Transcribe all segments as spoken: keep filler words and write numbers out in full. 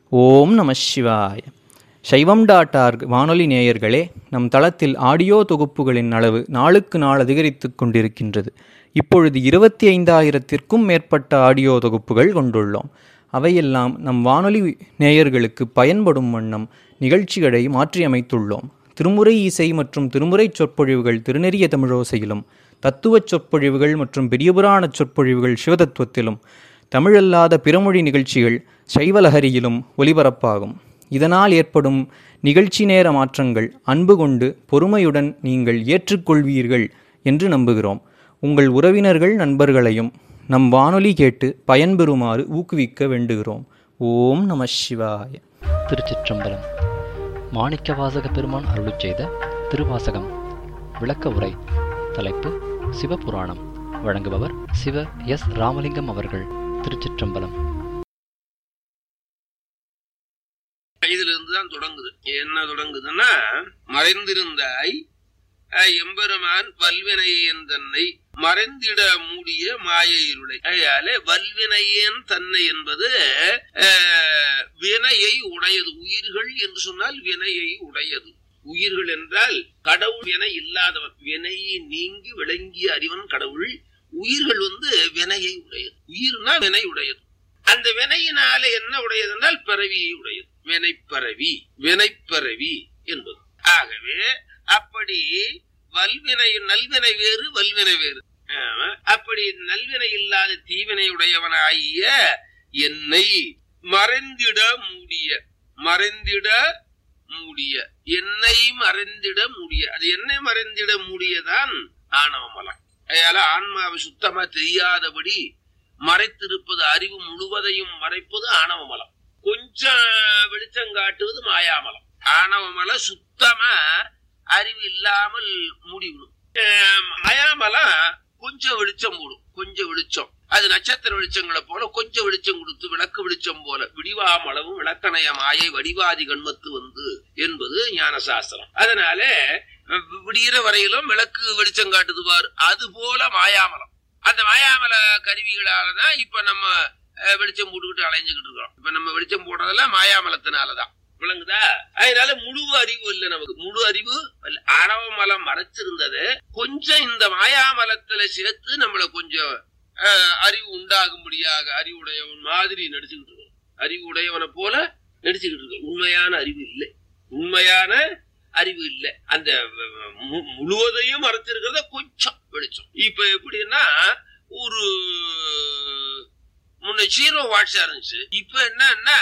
ஓம் நம சிவாய. சைவம் டாட் ஆர்க் வானொலி நேயர்களே, நம் தளத்தில் ஆடியோ தொகுப்புகளின் அளவு நாளுக்கு நாள் அதிகரித்து கொண்டிருக்கின்றது. இப்பொழுது இருபத்தி ஐந்தாயிரத்திற்கும் மேற்பட்ட ஆடியோ தொகுப்புகள் கொண்டுள்ளோம். அவையெல்லாம் நம் வானொலி நேயர்களுக்கு பயன்படும் வண்ணம் நிகழ்ச்சிகளை மாற்றியமைத்துள்ளோம். திருமுறை இசை மற்றும் திருமுறை சொற்பொழிவுகள் திருநெறிய தமிழோசையிலும், தத்துவச் சொற்பொழிவுகள் மற்றும் பெரியபுராண சொற்பொழிவுகள் சிவதத்துவத்திலும், தமிழல்லாத பிறமொழி நிகழ்ச்சிகள் சைவலஹரியிலும் ஒலிபரப்பாகும். இதனால் ஏற்படும் நிகழ்ச்சி நேர மாற்றங்கள் அன்பு கொண்டு பொறுமையுடன் நீங்கள் ஏற்றுக்கொள்வீர்கள் என்று நம்புகிறோம். உங்கள் உறவினர்கள் நண்பர்களையும் நம் வானொலி கேட்டு பயன்பெறுமாறு ஊக்குவிக்க வேண்டுகிறோம். ஓம் நம சிவாய. திருச்சிற்றம்பலம். மாணிக்கவாசக பெருமான் அருளிச் செய்த திருவாசகம் விளக்க உரை. தலைப்பு சிவபுராணம். வழங்குபவர் சிவ எஸ் ராமலிங்கம் அவர்கள். திருச்சிற்றம்பலம். இதுல இருந்துதான் தொடங்குது. என்ன தொடங்குதுன்னா, மறைந்திருந்தாய் எம்பெருமான் வல்வினையேன் தன்னை மறைந்திட மூடிய மாயையிருளை. அயாலே வல்வினையேன் தன்னை என்பது வினையை உடையது. உயிர்கள் என்று சொன்னால் வினையை உடையது. உயிர்கள் என்றால் கடவுள் வினை இல்லாதவன், வினையை நீங்கி விளங்கிய அறிவன் கடவுள். உயிர்கள் வந்து வினையை உடையது. உயிர்னா வினை உடையது. அந்த வினையினால என்ன உடையது என்றால் பிறவியை உடையது. வினைப்பறவி, வினைப்பறவி என்பது. ஆகவே அப்படி வல்வினை, நல்வினை வேறு வல்வினை வேறு. அப்படி நல்வினை இல்லாத தீவினை உடையவனாகிய என்னை மறைந்திட மூடிய, மறைந்திட மூடிய, என்னை மறைந்திட மூடிய, அது என்னை மறைந்திட மூடியதான் ஆணவமலம். அதனால ஆன்மாவை சுத்தமா தெரியாதபடி மறைத்திருப்பது, அறிவு முழுவதையும் மறைப்பது ஆணவமலம். கொஞ்சம் வெளிச்சம் காட்டுவது மாயாமலம். ஆணவமலம் சுத்தமா அறிவு இல்லாமல் மூடிவிடும். மாயாமலம் கொஞ்சம் வெளிச்சம் போடும், கொஞ்சம் வெளிச்சம். அது நட்சத்திர வெளிச்சங்களை போல கொஞ்சம் வெளிச்சம் கொடுத்து, விளக்கு வெளிச்சம் போல விடிவாமளவும் விளக்கணைய மாயை வடிவாதி கண்மத்து வந்து என்பது ஞான சாஸ்திரம். அதனால விடிகிற வரையிலும் விளக்கு வெளிச்சம் காட்டுதுவார். அது போல மாயாமலம். அந்த மாயாமல கருவிகளாலதான் இப்ப நம்ம வெளிச்சம் போட்டுக்கிட்டு அலைஞ்சுக்கிட்டு இருக்கிறோம். இப்ப நம்ம வெளிச்சம் போடுறதெல்லாம் மாயாமலத்தினாலதான். விளங்குதா? அதனால முழு அறிவு இல்லை நமக்கு. முழு அறிவு ஆணவமலம் மறைச்சிருந்தது. கொஞ்சம் இந்த மாயாமலத்துல சேர்த்து நம்மளை கொஞ்சம் அறிவு உண்டாகும்படியாக அறிவுடையவன் மாதிரி நடிச்சுக்கிட்டு இருக்கோம். அறிவு உடையவனை போல நடிச்சுக்கிட்டு இருக்கோம். உண்மையான அறிவு இல்லை. உண்மையான அறிவு இல்லை. அந்த முழுவதையும் மறைச்சிருக்கிறத கொஞ்சம் வெளிச்சம். இப்ப எப்படின்னா, ஒரு முன்ன ஜீரோ வாட்ஸா இருந்துச்சு. இப்ப என்னன்னா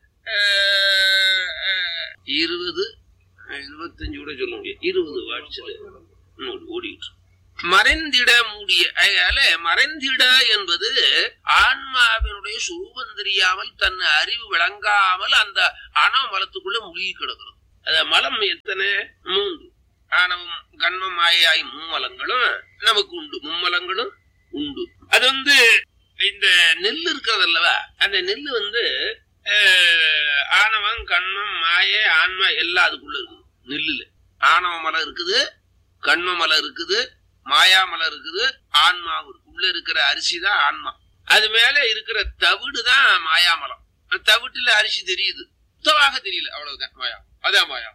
இருபது இருபத்தஞ்சு கூட சொல்ல முடியாது, இருபது வாட்ஸ்ல ஓடிட்டு. மறைந்திட மூடிய, அதனால மறைந்திட என்பது ஆன்மாவினுடைய சுரூபம் தெரியாமல், தன் அறிவு விளங்காமல் அந்த ஆணவ மலத்துக்குள்ள மூழ்கி கிடக்கிறது. அத மலம் எத்தனை? மூன்று. ஆணவம், கண்மம், மாயாய் மும்மலங்களும் நமக்கு உண்டு. மும்மலங்களும் உண்டு. அது வந்து இந்த நெல் இருக்கிறது அல்லவா, அந்த நெல் வந்து ஆணவம், கண்மம், மாய, ஆன்மா எல்லாம் அதுக்குள்ள இருக்குது. நெல்லுல ஆணவ மலம் இருக்குது, கண்ம மலம் இருக்குது, மாயா மலம் இருக்குது, ஆன்மாவும் இருக்கு. உள்ள இருக்கிற அரிசி தான் ஆன்மா. அது மேல இருக்கிற தவிடு தான் மாயாமலம். தவிட்டுல அரிசி தெரியுது, சுத்தமாக தெரியல, அவ்வளவுதான் மாயா. அதான் மாயா.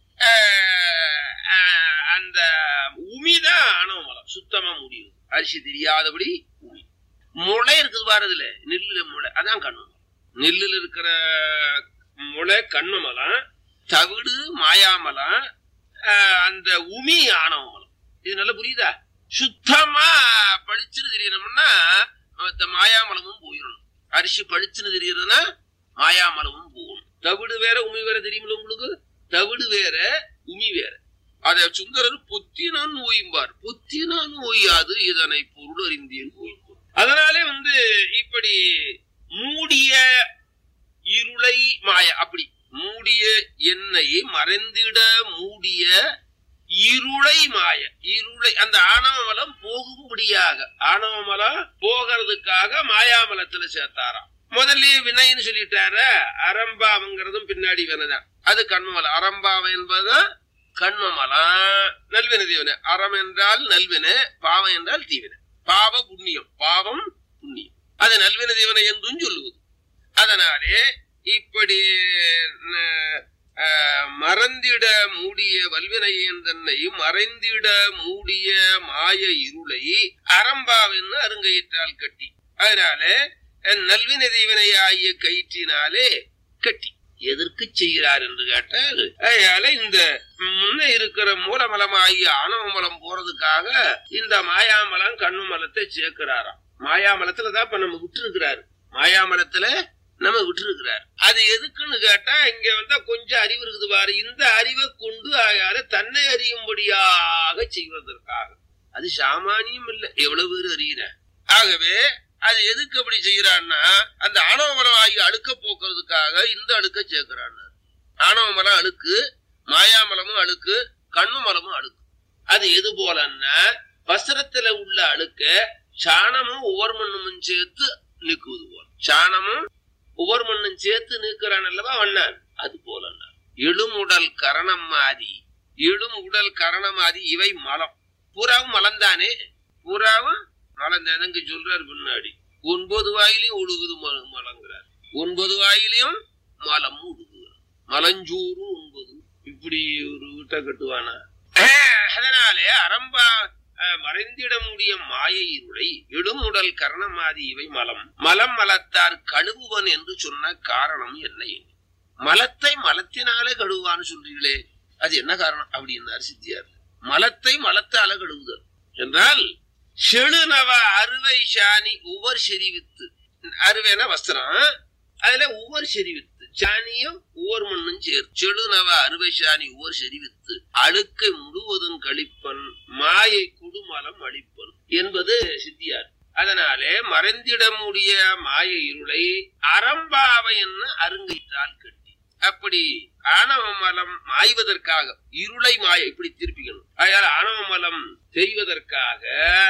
அந்த உமிதான் ஆணவ மலம், சுத்தமா முடியுது. அரிசி தெரியாதபடி உமி. முளை இருக்குது பாருதுல, நெல்லுல முளை, அதான் கண்மம். நெல்லுல இருக்கிற முளை கண்மமலம், தவிடு மாயாமலம், அந்த உமி ஆணவமலம். இது நல்லா புரியுதா? சுத்தமா பளிச்சுன்னு தெரியணும்னா மாயாமலமும் போயிடணும். அரிசி பளிச்சுன்னு தெரியறதுன்னா மாயாமலமும் போகணும். தவிடு வேற உமி வேற தெரியுமில்ல உங்களுக்கு? தவிடு வேற உமி வேற. அத சுந்தரர் பொத்தினான் ஓயும்பார். பொத்தினான் ஓயாது இதனை பொருள் அறிந்தேன் ஓய்வு. அதனாலே வந்து இப்படி மூடிய இருளை மாய, அப்படி மூடிய என்னை மறைந்திட மூடிய இருளை மாய, இருளை அந்த ஆணவமலம் போகும்படியாக, ஆணவமலம் போகிறதுக்காக மாயாமலத்துல சேர்த்தாராம். முதல்ல வினைன்னு சொல்லிட்டார. அரம்பாவங்கிறதும் பின்னாடி வினைதான். அது கண்மமலம். அரம்பாவம் என்பதுதான் கண்மமலம். நல்வினை தீவினை. அறம் என்றால் நல்வினை, பாவம் என்றால் தீவினை. பாவ புண்ணியம், பாவம் புண்ணியம். அது நல்வினை தீவினை என்றும் சொல்லுவது. அதனாலே இப்ப அப்படி மறந்திட மூடிய வல்வினையன் தன்னை மறைந்திட மூடிய மாய இருளை அரம்பாவென்னு அருங்கயிற்றால் கட்டி, அதனால நல்வினை தீவினையாகிய கயிற்றினாலே கட்டி. எதற்கு செய்கிறார் என்று கேட்டால், அதனால இந்த முன்ன இருக்கிற மூலமலமாகிய ஆணவமலம் போறதுக்காக இந்த மாயாமலம் கண்ணு மலத்தை சேர்க்கிறாராம். மாயாமலத்துலதான் இப்ப நம்ம விட்டு இருக்கிறாரு, மாயாமலத்துல நம்ம விட்டு இருக்கிறார். அது எதுக்குன்னு கேட்டா, இங்க வந்தா கொஞ்சம் அறிவு இருக்குது பாரு, இந்த அறிவை கொண்டு ஆயால தன்னை அறியும்படியாக செய்வதற்காக. அது சாமானியம் இல்லை, எவ்வளவு பேர் அறிகிற. ஆகவே அது எதுக்கு அப்படி செய்யறான்னா, அந்த ஆணவமலம் ஆகிய அழுக்க போக்குறதுக்காக இந்த அழுக்க சேர்க்கிறான். ஆணவமலம் அழுக்கு, மாயாமலமும் அழுக்கு, கண்ணு மலமும் அழுக்கு. அது எது போலன்னா, வஸ்திரத்துல உள்ள அழுக்க சாணமும் ஒவ்வொரு மண்ணும் சேர்த்து நீக்குவது போல, சாணமும் ஒவ்வொரு மண்ணும் சேர்த்து நீக்கிறான் அல்லவா வண்ணான். அது போல எழுமுடல் கரணம் மாதி, எழும் உடல் கரணமாதி இவை மலம். பூராவும் மலம்தானே, பூராவும் மலந்தானங்க சொல்றாரு பின்னாடி. ஒன்பது வாயிலையும் ஒழுகுது மலங்கிறார், ஒன்பது வாயிலையும் மலம் ஒழுகுது, மலஞ்சூரும் ஒன்பது. இப்படி ஒரு வீட்டை கட்டுவானா? அதனாலே அரம்பா மறைந்திட முடிய மாயை இருளை எழுமுடல் கரணமாதி இவை மலம். மலம் மலத்தார் கழுவுவன் என்று சொன்ன காரணம் என்ன? மலத்தை மலத்தினாலே கழுவான்னு சொல்றீங்களே, அது என்ன காரணம் அப்படின்னார் சித்தியார். மலத்தை மலத்தால கழுவுதல் என்றால், செழுநவ அறுவை சாணி ஒவ்வொரு செறிவித்து, அறுவைனா வஸ்திரம், அதுல ஒவ்வொரு செறிவித்து சாணியும் ஒவ்வொரு மண்ணும் சேர்த்து, செழுநவ அறுவை சாணி ஒவ்வொரு செறிவித்து அழுக்கை முழுவதும் கழிப்பன் மாயை குடுமலம் அழிப்பன் என்பது சித்தியார். அதனாலே மறைந்திட முடிய மாய இருளை அரம்பாவை என்ன அருங்கயிற்றால் கட்டி. அப்படி ஆணவ மலம் மாய்வதற்காக, இருளை மாய இப்படி திருப்பிக்கணும். அதனால ஆணவ மலம் செய்வதற்காக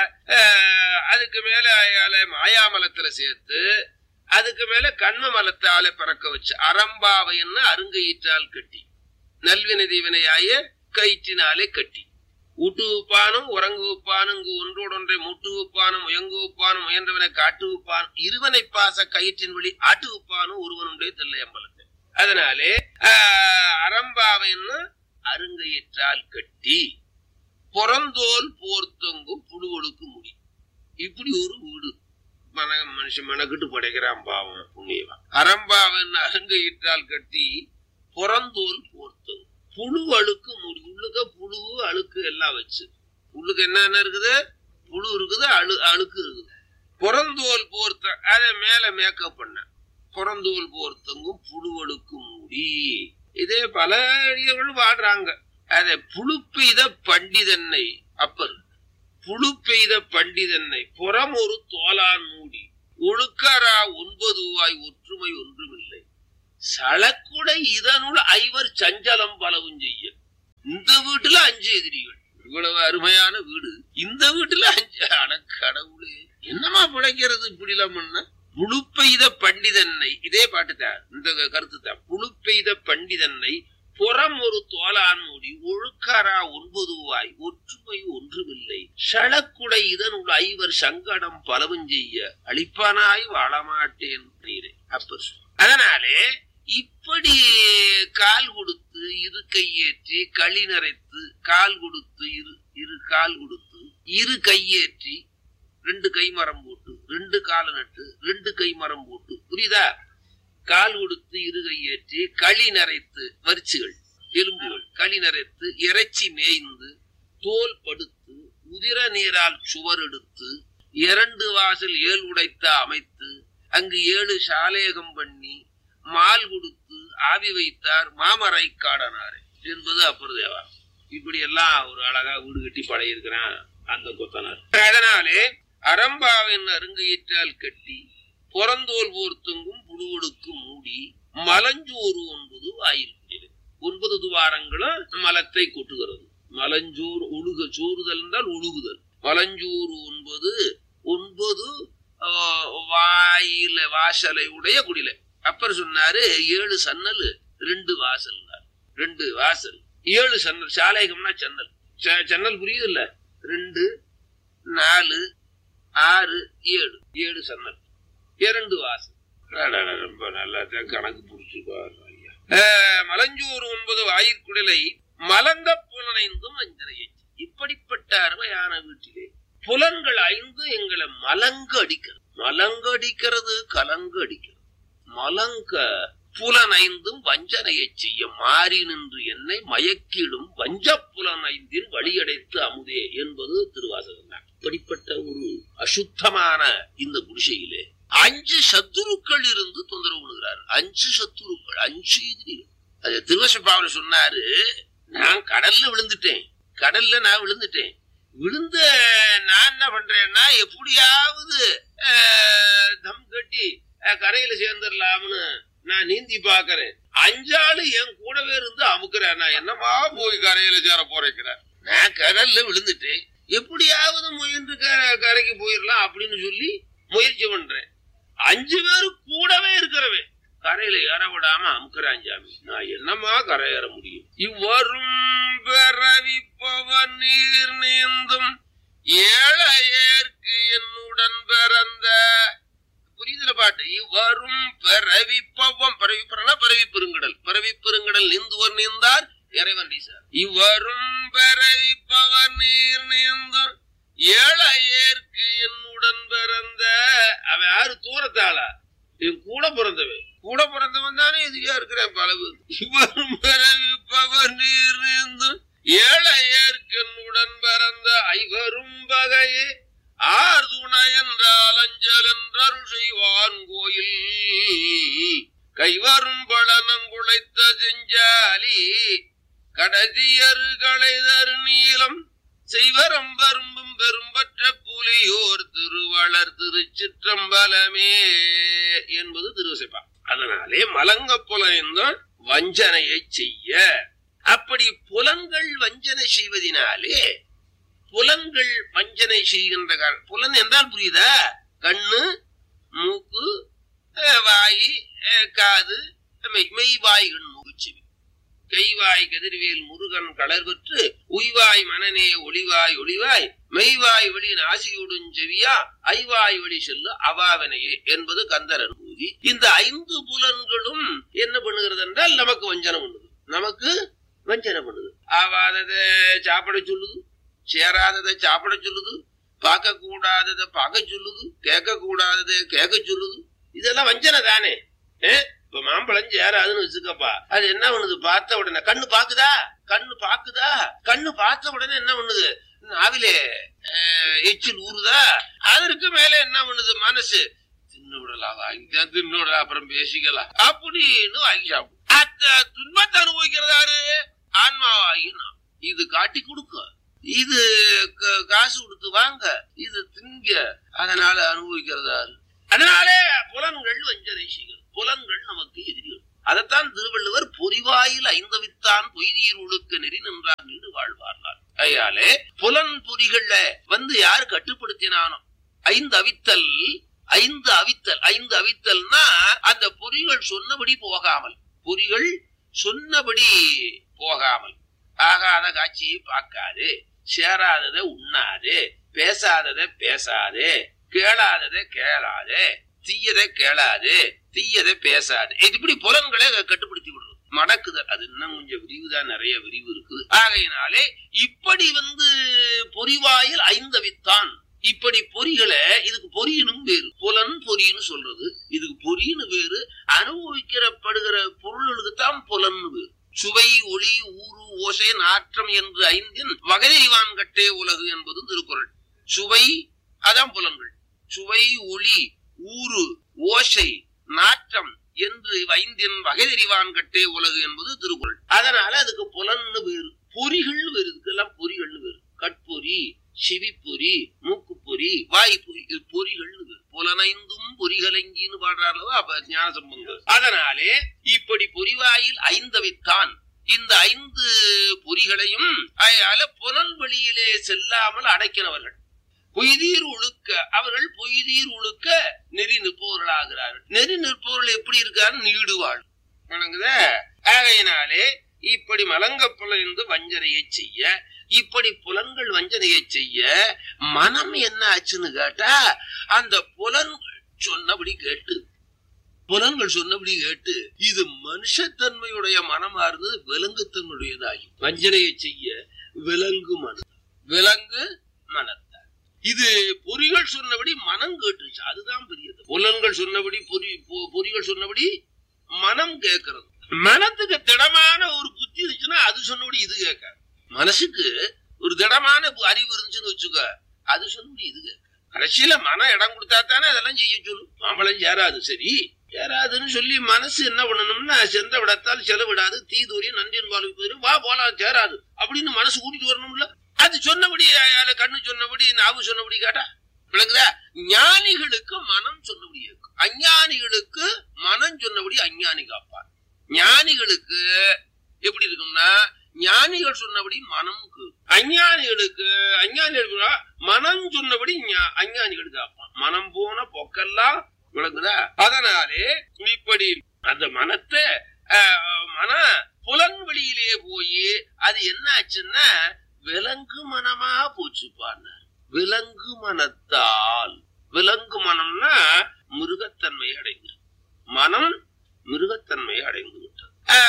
அதுக்கு மேல அயால மாயாமலத்துல சேர்த்து, அதுக்கு மேல கண்ம மலத்தால பறக்க வச்சு அரம்பாவை என்ன அருங்கயிற்றால் கட்டி, நல்வினை தீவினையாய கயிற்றினாலே கட்டி. ஊட்டு உப்பானும் உறங்கு உப்பானும் இங்கு ஒன்றோடொன்றை மூட்டு உப்பானும் முயங்கு உப்பானும் முயன்றவனை காட்டு உப்பானும் இருவனை பாச கயிற்றின் வழி ஆட்டு உப்பானும் ஒருவனுடைய தெல்லை அம்பலத்தை. அதனாலே அரம்பாவைன்னு அருங்கயிற்றால் கட்டி புறந்தோல் போர்த்தங்கும் புழுவொழுக்கு முடி. இப்படி ஒரு வீடு மன மனுஷன் மனக்கிட்டு படைக்கிறான் பாவம் புண்ணியவன். அரம்பாவன் அருங்கயிற்றால் கட்டி புறந்தோல் போர்த்தங்கும் புழு அழுக்கு முடி. உள்ளுக்க புழு அழுக்கு எல்லாம் வச்சு, உள்ளுக்கு என்னென்ன இருக்குது, புழு இருக்குது, அழு அழுக்கு இருக்குது. புறந்தோல் போர்த்த அதை மேல மேக்கப் பண்ண புறந்தோல் போர்த்தங்கும் புழுவழுக்கு மூடி. இதே பல அடியவர்கள் பாடுறாங்க. அதை புழு பெய்த பண்டிதன்னை அப்பர், புழு பெய்த பண்டிதன்னை புறம் ஒரு தோலான் மூடி ஒழுக்காரா ஒன்பது வாய் ஒற்றுமை ஒன்றுமில்லை சளக்குடை இதனுள் ஐவர் சஞ்சலம் பலவும் செய்ய. இந்த வீட்டுல அஞ்சு எதிரிகள், இவ்வளவு அருமையான வீடு, இந்த வீட்டுல அஞ்சு. ஆனா கடவுளே என்னமா பிழைக்கிறது இப்படிலாம் பண்ண? புழுப்பெய்த பண்டிதன்னை, இதே பாட்டுதான், இந்த கருத்து தான். புழுப்பெய்த பண்டிதன்னை புறம் ஒரு தோலான் மூடி ஒழுக்காரா ஒன்பது வாய் ஒற்றுமை ஒன்றுமில்லை சளக்குடை இதனுள் ஐவர் சங்கடம் பலவும் செய்ய அழிப்பானாய் வாழமாட்டேன் நீரே அப்பர். அதனாலே இப்படி கால் கொடுத்து இரு கையேற்றி களி நரைத்து, கால் கொடுத்து இரு இரு கால் கொடுத்து இரு கையேற்றி ரெண்டு கை மரம் போட்டு, ரெண்டு கால நட்டு ரெண்டு கை மரம் போட்டு, புரியுதா? கால் கொடுத்து இரு கையேற்றி களி நரைத்து, வரிச்சுகள் எலும்புகள் களி நரைத்து இறைச்சி மேய்ந்து தோல் படுத்து உதிர நீரால் சுவர் எடுத்து இரண்டு வாசல் ஏழு உடைத்த அமைத்து அங்கு ஏழு சாலேகம் பண்ணி மால் கொடுத்து ஆவி வைத்தார் மாமரை காடனாரே என்பது அப்பர் தேவா. இப்படி எல்லாம் ஒரு அழகா வீடு கட்டி படையிருக்கிறான் அந்த கொத்தனார். அதனாலே அரம்பாவின் அருங்கயிற்றால் கட்டி புறந்தோல் போர்த்தங்கும் புழுவொடுக்கு மூடி மலஞ்சோறு ஒன்பது வாயில் ஒன்பது துவாரங்களும் மலத்தை கொட்டுகிறது. மலஞ்சோறு ஒழுக சோறுதல் என்றால் ஒழுகுதல். மலஞ்சோறு ஒன்பது ஒன்பது வாயில வாசலை உடைய குடிலை. அப்பர் சொன்னாரு ஏழு சன்னல் ரெண்டு வாசல், ரெண்டு வாசல் ஏழு சன்னல். சாலைகம்னா சன்னல், சன்னல் புரியுது இல்ல? ரெண்டு நாலு ஆறு ஏழு, ஏழு சன்னல் இரண்டு வாசல். ரொம்ப நல்லா கணக்கு புடிச்சிருப்பாரு ஐயா. மலஞ்சோறு ஒன்பது வாயிற்குடலை மலங்க புலனைந்தும் வஞ்சனையை. இப்படிப்பட்ட அருமையான வீட்டிலே புலன்கள் ஐந்து எங்களை மலங்க அடிக்கிறது. மலங்க அடிக்கிறது, கலங்க அடிக்கிறது. மலங்க புலன் ஐந்தும் வஞ்சனையை செய்ய மாறி நின்று என்னை மயக்கிடும் வஞ்ச புலன் ஐந்தின் வழியடைத்து அமுதே என்பது திருவாசகம் தான். இப்படிப்பட்ட ஒரு அசுத்தமான இந்த குடிசையிலே அஞ்சு சத்துருக்கள் இருந்து தொந்தரவு பண்ணுகிறார். அஞ்சு சத்துருக்கள், அஞ்சு எதிரிகள். அது திருவசப்பாவில் சொன்னாரு, நான் கடல்ல விழுந்துட்டேன், கடல்ல நான் விழுந்துட்டேன். விழுந்த நான் என்ன பண்றேன்னா எப்படியாவது தம் கட்டி கரையில சேர்ந்துடலாம்னு நான் நீந்தி பாக்குறேன். அஞ்சாலு என் கூடவே இருந்து அமுக்குறேன். நான் என்னமா போய் கரையில சேர போறேன். நான் கடல்ல விழுந்துட்டேன், எப்படியாவது முயன்று கரைக்கு போயிடலாம் அப்படின்னு சொல்லி முயற்சி பண்றேன். அஞ்சு பேரு கூடவே இருக்கிறவன் கரையில ஏற விடாம அமுக்குறான். சாமி, நான் என்னமா கரை ஏற முடியும்? இவ்வரும் பிறவிப்பவன் நீர் நீந்தும் ஏழையேற்கு என்னுடன் பிறந்த. புரியுதுல பாட்டு? இவ்வரும் பிறவிப்பவம், பிறவிப்பறனா பிறவி பெருங்கடல், பிறவி பெருங்கடல் நீந்துவர் நீந்தார் இறைவன் சார். இவ்வரும் பிறவிப்பவன் நீர் நீந்தும் ஏழையேற்கு என்னுடன் பிறந்த. அவன் யாரு? தூரத்தாளா? என் கூட பிறந்தவன். கூட பிறந்தவன் தானே எதிரியா இருக்கிறேன் பலவு. இவரும் பிறவிப்பவன் நீர் நீந்தும் ஏழையேற்கு என்னுடன் பிறந்த ஐவரும் வகையே ஆர் துணை என்றால் அஞ்சல் என்றருள் செய்வான் கோயில் கைவரும் பழனங்குளைத்த செஞ்சாலி கடதியர் களைதரு நீளம் செய்வரம் வரும்பும் பெரும்பற்ற புலியோர் திருவளர் திருச்சிற்றம்பலமே என்பது திருவசைப்பா. அதனாலே மலங்க புலன்தான் வஞ்சனையை செய்ய. அப்படி புலன்கள் வஞ்சனை செய்வதனாலே புலன்கள் வஞ்சனை செய்கின்ற காரணம். புலன் என்றால் புரியுதா? கண்ணு, மூக்கு, வாய், காது, மெய் வாய் கண் மூக்குச்செவி. கைவாய் கதிர்வேல் முருகன் கலர் பெற்று உய்வாய் மனநே ஒளிவாய் ஒளிவாய் மெய்வாய் வழி நாசியுடன் செவியா ஐவாய் வழி செல்லு அவாவனையே என்பது கந்தர் அனுபூதி. இந்த ஐந்து புலன்களும் என்ன பண்ணுகிறது என்றால் நமக்கு வஞ்சனை பண்ணுது. நமக்கு வஞ்சனை பண்ணுது. ஆவாததை சாப்பிட சொல்லுது, சேராததை சாப்பிட சொல்லுது, பார்க்க கூடாததை பார்க்க சொல்லுது, கேட்க கூடாததை கேட்க சொல்லுது. இதெல்லாம் வஞ்சனை தானே. இப்ப மாம்பழம் சேராதுன்னு வச்சுக்கப்பா, அது என்ன பண்ணுது? பார்த்த உடனே கண்ணு பாக்குதா, கண்ணு பாக்குதா, கண்ணு பார்த்த உடனே என்ன பண்ணுது? நாவிலே எச்சில் ஊறுதா. அதற்கு மேல என்ன பண்ணுது? மனசு தின்னு விடலாம், வாங்கிதான் தின்னு விடலாம், அப்புறம் பேசிக்கலாம் அப்படின்னு வாங்கி சாப்பிடும். அந்த துன்பத்தை அனுபவிக்கிறதாரு ஆன்மாவாகினா. இது காட்டி கொடுக்க, இது காசு கொடுத்து வாங்க, இது திங்க, அதனால அனுபவிக்கிறதாரு. அதனாலே புலன்கள் வஞ்சனை செய்கிறது. புலன்கள் நமக்கு எதிரிகள். அதைத்தான் திருவள்ளுவர் பொறிவாயில் ஐந்தவித்தான் பொய்தீர் ஒழுக்க நெறி நின்றார் நீடு வாழ்வார்னார். ஐயாலே புலன் பொறிகள்ல வந்து யாரு கட்டுப்படுத்தினானோ ஐந்து அவித்தல், ஐந்து அவித்தல், ஐந்து அவித்தல்னா அந்த பொறிகள் சொன்னபடி போகாமல், பொறிகள் சொன்னபடி போகாமல், ஆகாத காட்சியை பார்க்காது, சேராததை உண்ணாது, பேசாததை பேசாது, கேளாததை கேளாது, தீயதை கேளாது, தீயதை பேசாது. இப்படி புலன்களை கட்டுப்படுத்தி விடுறது. மடக்குதல் அது இன்னும் கொஞ்சம் விரிவுதான், நிறைய விரிவு இருக்குது. ஆகையினாலே இப்படி வந்து பொறிவாயில் ஐந்தவித்தான். இப்படி பொறிகளை, இதுக்கு பொறியினும் வேறு, புலன் பொறின்னு சொல்றது, இதுக்கு பொறின்னு வேறு. அனுபவிக்கிறப்படுகிற பொருளுக்குத்தான் புலன் வேறு. சுவை, ஒளி, ஊறு, ஓசை, நாற்றம் என்று ஐந்தின் வகைவான் கட்டே உலகு என்பது திருக்குறள். சுவை அதான் புலன்கள். சுவை, ஒளி, ஊறு, ஓசை, நாற்றம் என்று ஐந்தின் வகை தெரிவான் கட்டே உலகு என்பது திருக்குறள். அதனால அதுக்கு புலன்னு வேறு, பொறிகள் வேறு. இதுக்கெல்லாம் பொறிகள்னு வேறு. கட்பொறி, செவிப்பொறி, மூக்குப்பொறி, வாய்ப்பொறி, இது பொறிகள்னு வேறு. புலனைந்தும் பொறிகலங்கின்னு பாடுறாருலவா அப்ப ஞான சம்பந்தம். அதனாலே இப்படி பொறிவாயில் ஐந்தவித்தான். இந்த ஐந்து பொறிகளையும் அயால புலன் வழியிலே செல்லாமல் அடக்கினவர்கள். பொய்தீர் ஒழுக்க, அவர்கள் பொய்தீர் ஒழுக்க நெறி நிற்பவர்களாகிறார்கள். நெறி நிற்பவர்கள் எப்படி இருக்காரு? நீடுவாள். ஆகையினாலே இப்படி மலங்க புலந்து வஞ்சனையை செய்ய, இப்படி புலன்கள் வஞ்சனையை செய்ய மனம் என்ன ஆச்சுன்னு கேட்டா அந்த புலன் சொன்னபடி கேட்டு புலன்கள் சொன்னபடி கேட்டு இது மனுஷத்தன்மையுடைய மனமா இருந்தது விலங்குத்தன்மையுடையதாகி வஞ்சனையை செய்ய விலங்கு மனம் விலங்கு மனத்தார். இது பொறிகள் சொன்னபடி மனம் கேட்டுருச்சு. அதுதான் பெரியது. புலன்கள் சொன்னபடி பொறி பொறிகள் சொன்னபடி மனம் கேட்கறது. மனத்துக்கு திடமான ஒரு புத்தி இருந்துச்சுன்னா அது சொன்னபடி இது கேட்க. மனசுக்கு ஒரு திடமான அறிவு இருந்துச்சுன்னு வச்சுக்க, அது சொன்னபடி இது கேட்க. கடைசியில மனம் இடம் கொடுத்தா தானே அதெல்லாம் செய்ய சொல்லும். மாம்பழம் சேராது, சரி சேராதுன்னு சொல்லி மனசு என்ன பண்ணணும்னா சென்ற விடத்தால் செலவிடாது தீதூரி நன்றின் வாழ்க்கை வா போலாம் சேராது அப்படின்னு மனசு கூட்டிட்டு வரணும்ல. அது சொன்னபடி கண்ணு சொன்னபடி நாவு சொன்னபடி கேட்டா விளங்குதா? ஞானிகளுக்கு மனம் சொன்னபடி கேட்கும், அஞ்ஞானிகளுக்கு மனம் சொன்னபடி அஞ்ஞானி காப்பார். ஞானிகளுக்கு எப்படி இருக்கும்னா ஞானிகள் சொன்னபடி மனம் கேட்கும், அஞ்ஞானிகளுக்கு அஞ்ஞானிகளுக்கு மனம் சொன்னபடி அஞ்ஞானிகள் காப்பான். மனம் போன பொக்கெல்லாம் விளங்குதா? அதனாலே இப்படி அந்த மனத்தை மன புலன் வழியிலே போய் அது என்ன ஆச்சுன்னா விலங்கு மனமா போச்சுப்பான். விலங்கு மனத்தால், விலங்கு மனம்னா மிருகத்தன்மை அடைந்து, மனம் மிருகத்தன்மை அடைந்து விட்டது.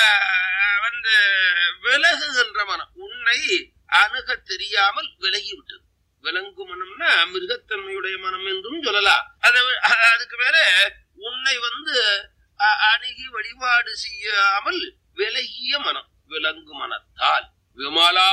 வந்து விலகுகின்ற மனம் உன்னை அணுக தெரியாமல் விலகி விட்டது. விலங்கு மனம்னா மிருகத்தன்மையுடைய மனம் என்றும் சொல்லலாம். அதுக்கு மேல உன்னை வந்து அணுகி வழிபாடு செய்யாமல் விலகிய மனம் விலங்கு மனத்தால். விமலா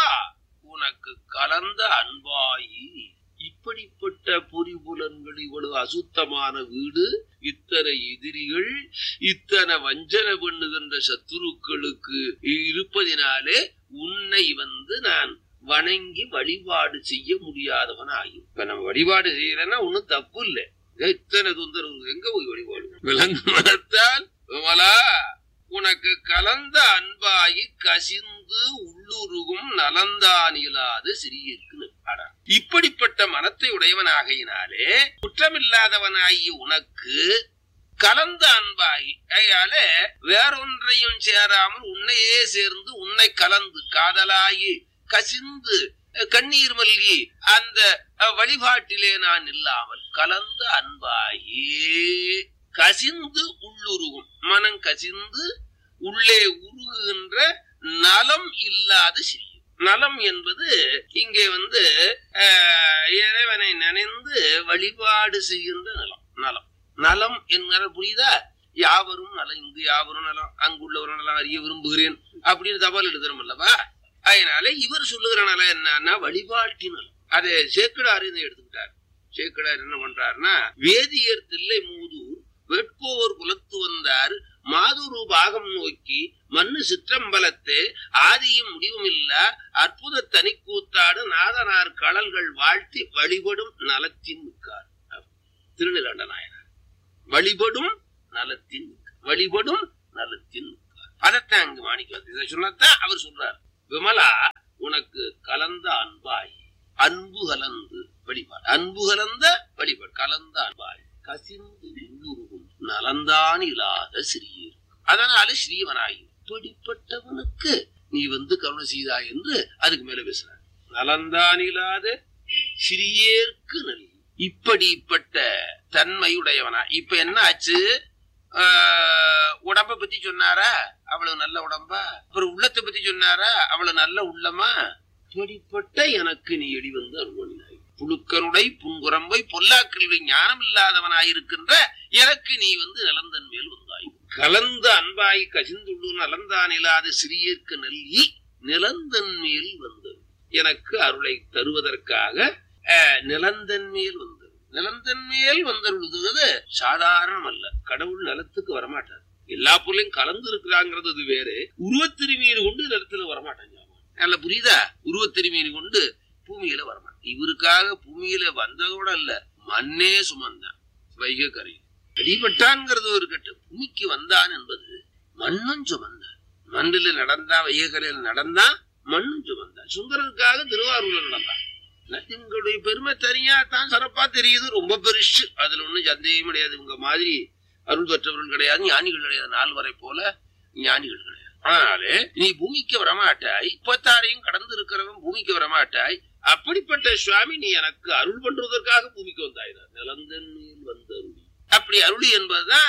உனக்கு கலந்த அன்பாயி, இப்படிப்பட்ட பொறிபுலன்கள், இவ்வளவு அசுத்தமான வீடு, இத்தனை எதிரிகள், இத்தனை வஞ்சனை பண்ணுகின்ற சத்துருக்களுக்கு இருப்பதினாலே உன்னை வந்து நான் வணங்கி வழிபாடு செய்ய முடியாதவன் ஆகும். இப்ப நம்ம வழிபாடு செய்யறேன்னா ஒண்ணும் தப்பு இல்லை. இத்தனை தொந்தரவு எங்க போய் வழிபாடு? விலங்கு மனத்தால் விமலா உனக்கு கலந்த அன்பாகி கசிந்து உள்ளுருகும் நலந்தானிலாது சிறியிருக்கு. இப்படிப்பட்ட மனத்தை உடையவனாகையினாலே குற்றமில்லாதவனாகி உனக்கு கலந்த அன்பாகி, அதால வேறொன்றையும் சேராமல் உன்னையே சேர்ந்து உன்னை கலந்து காதலாகி கசிந்து கண்ணீர் மல்கி அந்த வழிபாட்டிலே நான் இல்லாமல் கலந்த அன்பாகி கசிந்து உள்ளுருகும், மனம் கசிந்து உள்ளே உருகுகின்ற நலம் இல்லாத சிறிய. நலம் என்பது இங்கே வந்து இறைவனை நினைந்து வழிபாடு செய்கின்ற நலம். நலம் நலம் என்கிற புரியுதா? யாவரும் நலம், இங்கு யாவரும் நலம், அங்குள்ளவரும் நலம் அறிய விரும்புகிறேன் அப்படின்னு தபால் எழுதுறோம் அல்லவா? அதனால இவர் சொல்லுகிற நலம் என்னன்னா வழிபாட்டின் நலம். அதை சேக்கிடார் எடுத்துக்கிட்டார். சேக்கிடார் என்ன பண்றாருன்னா, வேதியர் தில்லை மூதூர் வேட்போர் குலத்து வந்தார் மாதுரு பாகம் நோக்கி மண்ணு சிற்றம்பலத்தே ஆதியும் முடிவும் இல்ல அற்புத தனி கூத்தாடு நாதனார் கடல்கள் வாழ்த்தி வழிபடும் நலத்தின் மிக்கார். திருநிலண்ட நாயனார் வழிபடும் நலத்தின் வழிபடும் நலத்தின் மிக்கார். அதைத்தான் அங்கு மாணிக்க சொன்னதான் அவர் சொல்றார். விமலா உனக்கு கலந்த அன்பாய், அன்பு கலந்து வழிபாடு, அன்பு கலந்த வழிபாடு, கலந்த அன்பாய் கசிந்து உள்ளுருகும் நலந்தான் இல்லாத சிறியர். அதனால ஸ்ரீவனாகி இப்படிப்பட்டவனுக்கு நீ வந்து கருணை செய்தாய் என்று அதுக்கு மேல பேசுறார். நலந்தான் இல்லாத சிறியேற்கு நல், இப்படிப்பட்ட தன்மையுடையவனா. இப்ப என்ன ஆச்சு? உடம்ப பத்தி சொன்னாரா? அவ்வளவு நல்ல உடம்பா? அப்புறம் உள்ளத்தை பத்தி சொன்னாரா? அவ்வளவு நல்ல உள்ளமா? இப்படிப்பட்ட எனக்கு நீ எடி வந்து அருள்வாய். புழுக்கனுடை புன்குரம்பை பொல்லாக்கல்வி ஞானம் இல்லாதவனாயிருக்கின்ற எனக்கு நீ வந்து நலந்தன் மேல் வந்தாய். கலந்த அன்பாய் கசிந்துள்ளு நலந்தான் இல்லாத சிறியர்க்கு நல்கி நிலந்தன் மேல் வந்தது. எனக்கு அருளை தருவதற்காக நிலந்தன் மேல் வந்தது. நிலந்தன் மேல் வந்தருள்வது சாதாரணம் அல்ல. கடவுள் நிலத்துக்கு வரமாட்டார். எல்லா பொருளையும் கலந்து இருக்கிறாங்கிறது அது வேறு. உருவத்திருமீன் கொண்டு நிலத்துல வரமாட்டாங்க. நல்ல புரியுதா? உருவத்திருமீன் கொண்டு பூமியில வரமாட்டான். இவருக்காக பூமியில வந்ததோட அல்ல, மண்ணே சுமந்தான். வைகை கரை அடிபட்டான்ங்கிறது ஒரு கட்டு. பூமிக்கு வந்தான் என்பது மண்ணும் சுமந்தான். மண்ணில நடந்தா, வைகை கரையில் நடந்தா, மண்ணும் சுமந்தான். சுந்தரனுக்காக திருவாரூர்ல நடந்தான். எங்களுடைய பெருமை தனியா தான் சிறப்பா தெரியுது, ரொம்ப பெருசு. அதுல ஒண்ணும் சந்தேகம் கிடையாது. இவங்க மாதிரி அருள் பெற்றவர்கள் கிடையாது, ஞானிகள் கிடையாது. நால்வரை போல ஞானிகள் கிடையாது. அதனாலே நீ பூமிக்கு வரமாட்டாய், முப்பத்தாறையும் கடந்து இருக்கிறவன் பூமிக்கு வரமாட்டாய். அப்படிப்பட்ட சுவாமி நீ எனக்கு அருள் பண்றதற்காக பூமிக்கு வந்தாயினார். நிலந்தன் மேல் வந்த அருளி. அப்படி அருளி என்பதுதான்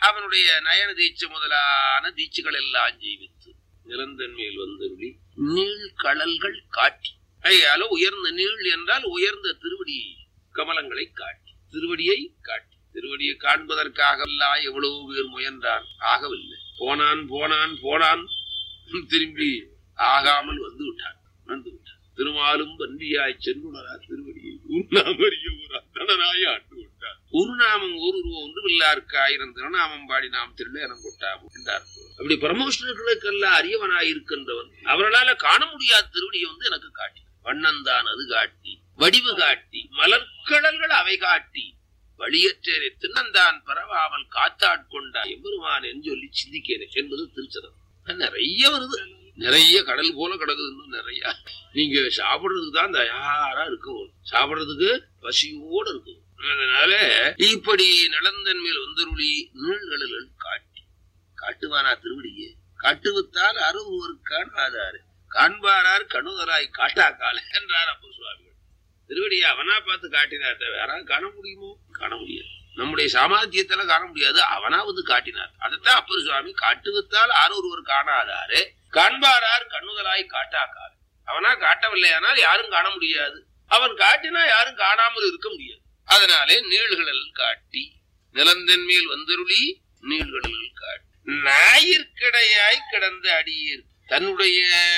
அவனுடைய நயன தீட்சை முதலான தீட்சைகள் எல்லாம் ஜீவித்து நிரந்தன் மேல் வந்தருளி நீள் கடல்கள் காட்டி ஐயால உயர்ந்த நீள் என்றால் உயர்ந்த திருவடி கமலங்களை காட்டி திருவடியை காட்டி திருவடியை காண்பதற்காக எவ்வளவு பேர் முயன்றான், ஆகவில்லை. போனான் போனான் போனான் திரும்பி ஆகாமல் வந்து விட்டான் வந்து விட்டான் திருமாலும் பன்றியாய் சென்றுணரா திருவடியை உருநாமறிய ஒரு அந்தனாய் ஆண்டு விட்டார். ஒரு நாமம் ஒரு ரூபம் ஒன்று வில்லாருக்கு ஆயிரம் திருநாமம் பாடி நாம் திருநேரம் கொட்டாமோ என்றார். அப்படி பரமோஷ்ணர்களுக்கெல்லாம் அரியவனாய் இருக்கின்றவன் அவர்களால காண முடியாத திருவடியை வந்து எனக்கு காட்டி வண்ணந்தான் அது காட்டி வடிவு காட்டி மலர்கடல்கள் அவை காட்டி வழியற்றே தின்னந்தான் பரவாமல் காத்தாட்கொண்டா எம்பெருமான் என்று சொல்லி சிந்திக்கிறேன் என்பது திருச்சதம். நிறைய வருது, நிறைய கடல் போல கிடக்குது. நிறைய நீங்க சாப்பிடுறதுக்கு தான் தயாரா இருக்கும், சாப்பிடுறதுக்கு பசியோடு இருக்கும். அதனால இப்படி நலந்தன் மேல் வந்தருளி நீழ்கடல்கள் காட்டி காட்டுவானா திருவடியே காட்டுவித்தால் அறுவர் காணாதாரு காண்பாரார் கணுதராய் காட்டாக்கால என்றார் அப்பர் சுவாமிகள். திருவடியை அவனா பார்த்து காட்டினார், யாராவது காண முடியுமோ? காண முடியாது. நம்முடைய சாமர்த்தியத்துல காண முடியாது, அவனா வந்து காட்டினார். அதைத்தான் அப்பர் சுவாமி காட்டுவித்தால் ஆறு ஒருவர் காணாதாரு காண்பாரார் கண்ணுதலாய் காட்டாக்காரு. அவனா காட்டவில்லையானால் யாரும் காண முடியாது, அவன் காட்டினா யாரும் காணாமல் இருக்க முடியாது. அதனாலே நீழ்கடல் காட்டி நிலந்தன் மேல் வந்தருளி நீழ்கடல் காட்டி ஞாயிற்கிடையாய் கிடந்த அடியீர் தன்னுடைய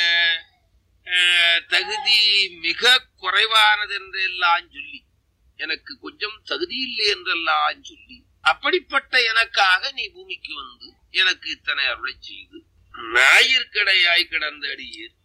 தகுதி மிக குறைவானது என்றெல்லாம் சொல்லி, எனக்கு கொஞ்சம் தகுதி இல்லை என்றெல்லாம் சொல்லி, அப்படிப்பட்ட எனக்காக நீ பூமிக்கு வந்து எனக்கு இத்தனை அருளை செய்து ஞாயிற்கிடையாய் கிடந்த அடியீர்.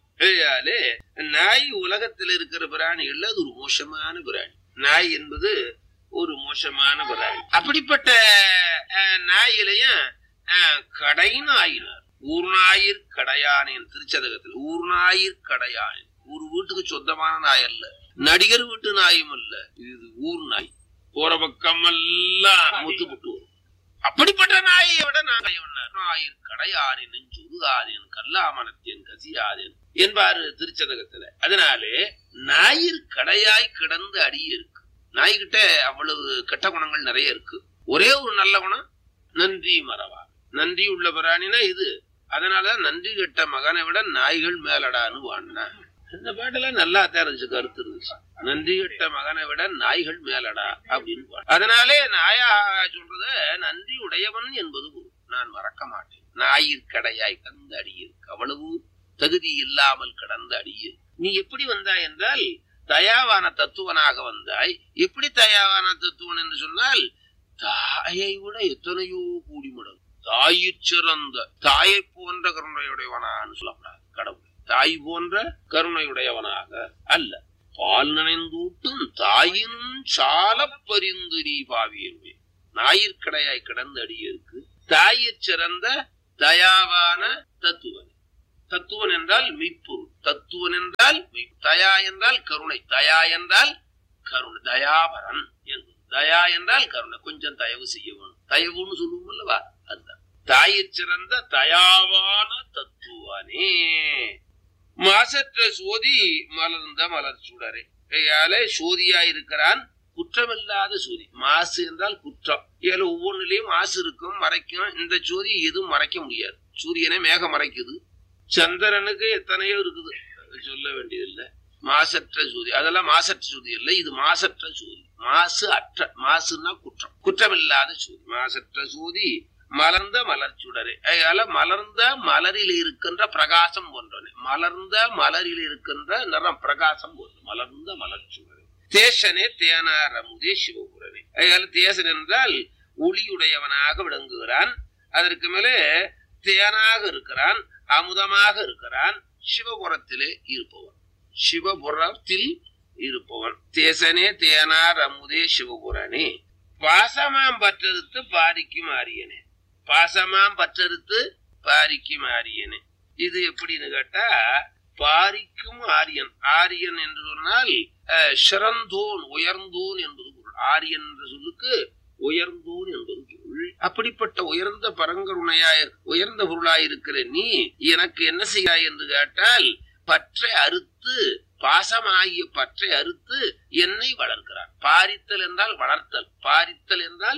நாய் உலகத்தில் இருக்கிற பிராணிகள் அது ஒரு மோசமான பிராணி. நாய் என்பது ஒரு மோசமான பிராணி. அப்படிப்பட்ட நாயிலையும் கடைன்னு ஆயினார். ஊர்நாயிற் கடையானேன் திருச்சதகத்தில் ஊர்நாயிற் கடையானேன். ஒரு வீட்டுக்கு சொந்தமான நாய் அல்ல, நடிகர் வீட்டு நாயும் அல்ல, இது ஊர் நாய். போற பக்கம் எல்லாம் முத்து புட்டு வரும். அப்படிப்பட்ட நாயை விட நாயிற் கடையானேன் நெஞ்சுருகாதேன் கல்லாமனத்தேன் கசியாதேன் என்பாரு திருச்சதகத்துல. அதனாலே நாயிற் கடையாய் கிடந்து அடியே இருக்கு. நாய்கிட்ட அவ்வளவு கெட்ட குணங்கள் நிறைய இருக்கு. ஒரே ஒரு நல்ல குணம், நன்றி மறவா. நன்றி உள்ள பிராணினா இது. அதனாலதான் நன்றி கெட்ட மகனை விட நாய்கள் மேலடான்னு வான்னா. இந்த பாட்டெல்லாம் நல்லா தெரிஞ்சு கருத்து இருந்துச்சு. நன்றி கெட்ட மகனை விட நாய்கள் மேலடா அப்படின்னு. அதனாலே நாயா சொல்றத நன்றி உடையவன் என்பது நான் மறக்க மாட்டேன். நாயிற்கடையாய் கடந்த அடியிருக்கு, அவ்வளவு தகுதி இல்லாமல் கடந்த அடியிரு. நீ எப்படி வந்தாய் என்றால் தயாவான தத்துவனாக வந்தாய். எப்படி தயாவான தத்துவன் என்று சொன்னால் தாயை விட எத்தனையோ கூடி மடங்கு தாயிற் சிறந்த தாயை போன்ற கருணையுடையவனான்னு சொல்லப்படாது. கடவுள் தாய் போன்ற கருணையுடையவனாக அல்ல, பால் நினைந்தூட்டும் தாயினும் சால பரிந்து நீ பாவியவே. நாயிற்கடையாய் கிடந்த அடியிருக்கு தாயிற் சிறந்த தயாவான தத்துவன். தத்துவன் என்றால் மெய்ப்பொருள், தத்துவன் என்றால் தயா என்றால் கருணை, தயா என்றால் கருணை, தயாபரன் என்று. தயா என்றால் கருணை, கொஞ்சம் தயவு செய்ய வேணும், தயவுன்னு சொல்லுவோம் அல்லவா, அதுதான். தாயிற் சிறந்த தயாவான தத்துவனே மாசற்ற சோதி மலர்ந்த மலர் சுடரே. கையாலே சோதியா இருக்கிறான், குற்றமில்லாத சோதி. மாசு என்றால் குற்றம். ஏழு ஒவ்வொன்றுலயும் மாசு இருக்கும், மறைக்கும். இந்த சோதி எதுவும் மறைக்க முடியாது. சூரியனை மேகம் மறைக்குது, சந்திரனுக்கு எத்தனையோ இருக்குது, சொல்ல வேண்டியதில்லை. மாசற்ற சோதி, அதெல்லாம் மாசற்ற சோதி இல்லை, இது மாசற்ற சோதி. மாசு அற்ற, மாசுன்னா குற்றம், குற்றமில்லாத சோதி. மாசற்ற சோதி மலர்ந்த மலர் சுடரே. அதனால மலர்ந்த மலரில் இருக்கின்ற பிரகாசம் போன்றனே, மலர்ந்த மலரில் இருக்கின்ற நிறம் பிரகாசம் போன்ற மலர்ந்த மலர் சுடரே. தேசனே தேனார் அமுதே சிவபுரனே. அதனால தேசன் என்றால் ஒளியுடையவனாக விளங்குகிறான். அதற்கு மேலே தேனாக இருக்கிறான், அமுதமாக இருக்கிறான், சிவபுரத்திலே இருப்பவன், சிவபுரத்தில் இருப்பவன். தேசனே தேனார் அமுதே சிவபுரனே. பாசமாம் பற்றறுத்து பாரிக்கும் ஆரியனே. பாசமாம் பற்றறுத்து பாரிக்கும் ஆரியனே. இது எப்படின்னு கேட்டா, பாரிக்கும் ஆரியன். ஆரியன் என்று சொன்னால் சிறந்தோன், உயர்ந்தோன் என்பது பொருள். ஆரியன் என்ற சொல்லுக்கு உயர்ந்தோன் என்பது பொருள். அப்படிப்பட்ட உயர்ந்த பரங்கருணையாய் உயர்ந்த பொருளாயிருக்கிற நீ எனக்கு என்ன செய்யாய் என்று கேட்டால், பற்றை அறுத்து, பாசமாகிய பற்றை அறுத்து என்னை வளர்க்கிறார். பாரித்தல் என்றால் வளர்த்தல், பாரித்தல் என்றால்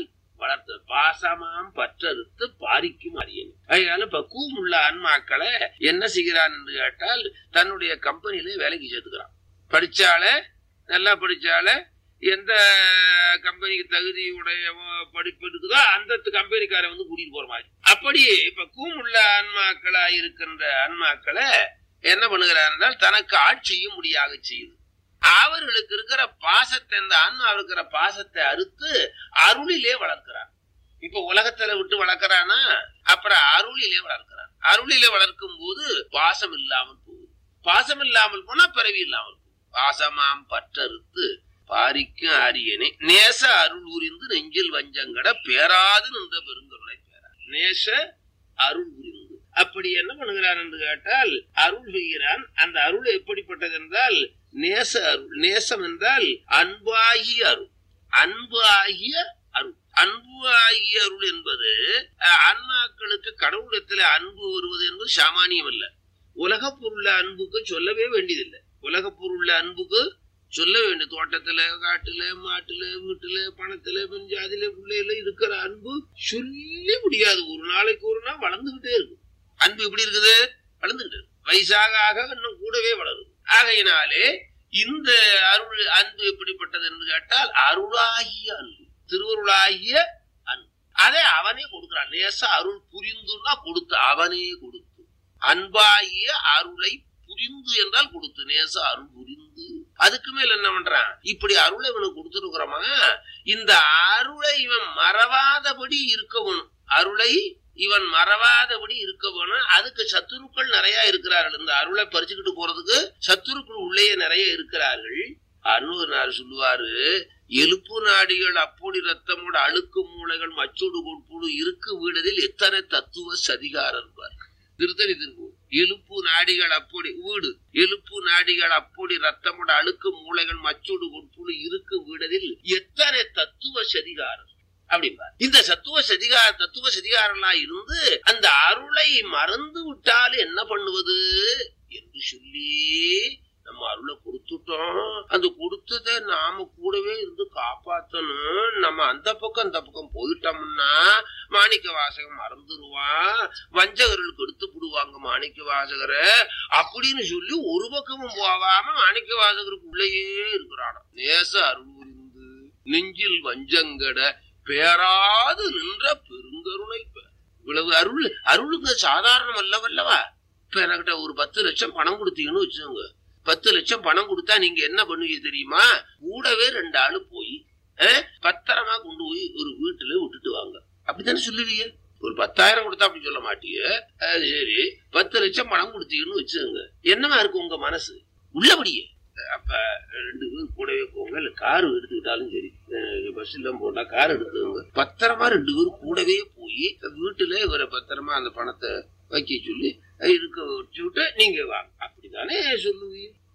வளர்த்து பாசமாம் பற்றறுத்து பாரிக்கும் அரியணை. அதனால பக்குவம் உள்ள ஆன்மாக்களை என்ன செய்கிறான் என்று கேட்டால் தன்னுடைய கம்பெனியில வேலைக்கு சேர்த்துக்கிறான். படிச்சால நல்லா படிச்சால எந்த கம்பெனிக்கு தகுதியுடைய படிப்பு இருக்குதோ அந்த கம்பெனிக்கார வந்து கூட்டிட்டு போற மாதிரி. அப்படி பக்குவம் உள்ள ஆன்மாக்களா இருக்கின்ற ஆன்மாக்களை என்ன பண்ணுகிறார், தனக்கு ஆட்சியும் முடியாக செய்யுது. அவர்களுக்கு இருக்கிற பாசத்தை, இந்த ஆன்மா இருக்கிற பாசத்தை அறுத்து அருளிலே வளர்க்கிறான். இப்ப உலகத்துல விட்டு வளர்க்கிறானா, அப்புறம் அருளிலே வளர்க்கிறான். அருளிலே வளர்க்கும் போது பாசம் இல்லாமல் போகுது. பாசம் இல்லாமல் போனா பிறவி இல்லாமல் போகுது. பாசமாம் பற்றறுத்து பாரிக்கும் அரியணை நேச அருள் உரிந்து நெஞ்சில் வஞ்சங்கட பேராது நின்ற பெருங்கருணை பேரா. நேச அருள் உரிந்து அப்படி என்ன பண்ணுகிறான் என்று கேட்டால் அருள் செய்கிறான். அந்த அருள் எப்படிப்பட்டது என்றால் நேச அருள். நேசம் என்றால் அன்பாகிய அருள். அன்பு ஆகிய அருள். அன்பு ஆகிய அருள் என்பது ஆன்மாக்களுக்கு கடவுளத்தில் அன்பு வருவது என்பது சாமானியம் அல்ல. உலக பொருள் அன்புக்கு சொல்லவே வேண்டியதில்லை. உலக பொருள் அன்புக்கு சொல்ல வேண்டிய தோட்டத்துல, காட்டுல, மாட்டுல, வீட்டுல, பணத்துல, பெஞ்சாதில, பிள்ளைல இருக்கிற அன்பு சொல்லி முடியாது. ஒரு நாளைக்கு ஒரு நாள் வளர்ந்துகிட்டே இருக்கும். அன்பு எப்படி இருக்குது? வளர்ந்துகிட்டு வயசாக ஆக இன்னும் கூடவே வளரும். ஆகையினாலே இந்த அருள் அன்பு எப்படிப்பட்டது என்று கேட்டால் அருளாகிய அன்பு, திருவருளாகிய அன்பு. அதை அவனே கொடுக்கிறான். நேச அருள் புரிந்துன்னா கொடுத்து, அவனே கொடுத்து. அன்பாகிய அருளை புரிந்து என்றால் கொடுத்து, நேச அருள் புரிந்து. அதுக்கு மேல என்ன பண்றான், இப்படி அருளை இவனுக்கு கொடுத்துருக்கிறோமா, இந்த அருளை இவன் மறவாதபடி இருக்கணும். அருளை இவன் மறவாதபடி இருக்க வேணும். அதுக்கு சத்துருக்கள் நிறைய இருக்கிறார்கள். இந்த அருளை பறிச்சுக்கிட்டு போறதுக்கு சத்துருக்கள் உள்ளே நிறைய இருக்கிறார்கள். அருணர் சொல்லுவாரு, எலுப்பு நாடிகள் அப்பொடி ரத்தமோட அழுக்கு மூளைகள் மச்சோடு கொடுப்புடு இருக்கு வீடதில் எத்தனை தத்துவ சதிகாரம் இருப்பார். திருத்தணி திருப்பூர். எலுப்பு நாடிகள் அப்பொடி வீடு, எலுப்பு நாடிகள் அப்பொடி ரத்தமோட அழுக்கு மூளைகள் மச்சோடு கொடுப்புடு இருக்கு வீடதில் எத்தனை தத்துவ சதிகாரம் அப்படிம்பார். இந்த சத்துவ சதிகார தத்துவ சதிகாரம்லாம் இருந்து அந்த அருளை மறந்து விட்டால் என்ன பண்ணுவது என்று சொல்லி நம்ம அருளை கொடுத்துட்டோம். அந்த கொடுத்ததை நாம கூடவே இருந்து காப்பாற்றணும். நம்ம அந்த பக்கம் அந்த பக்கம் போயிட்டோம்னா மாணிக்க வாசகம் மறந்துடுவான். வஞ்சகர்களுக்கு எடுத்து விடுவாங்க மாணிக்க வாசகரை அப்படின்னு சொல்லி ஒரு பக்கமும் போகாம மாணிக்க வாசகருக்கு உள்ளேயே இருக்கிறான். நேச அருள் புரிந்து நெஞ்சில் வஞ்சங்கட பேராது நின்ற பெருங்கருணை. இவ்வளவு அருள். அருளுங்க சாதாரணம் அல்லவல்லவா. இப்ப என்கிட்ட ஒரு பத்து லட்சம் பணம் கொடுத்தீங்கன்னு வச்சுக்கோங்க. பத்து லட்சம் பணம் கொடுத்தா நீங்க என்ன பண்ணுவீங்க தெரியுமா? கூடவே ரெண்டு ஆளு போய் பத்திரமா கொண்டு போய் ஒரு வீட்டுல விட்டுட்டு வாங்க அப்படித்தானே சொல்லுவீங்க. ஒரு பத்தாயிரம் கொடுத்தா அப்படி சொல்ல மாட்டீங்க. சரி, பத்து லட்சம் பணம் கொடுத்தீங்கன்னு வச்சுக்கோங்க. என்னமா இருக்கும் உங்க மனசு உள்ளபடியே? அப்ப ரெண்டு பேரும் கூடவே போங்க. இல்ல காரு எடுத்துக்கிட்டாலும் சரி, பஸ் எல்லாம் போட்டா கார் எடுத்துக்கோங்க. பத்திரமா ரெண்டு பேரும் கூடவே போய் வீட்டுல இவரை பத்திரமா அந்த பணத்தை வைக்க சொல்லி இருக்க வச்சு விட்டு நீங்க வாங்க அப்படித்தானே சொல்லுவீங்க.